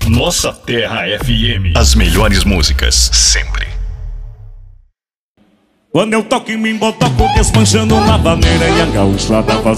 Nossa Terra FM. As melhores músicas, sempre. Quando eu toco em mim, botoco desmanchando na vaneira e a gaúchada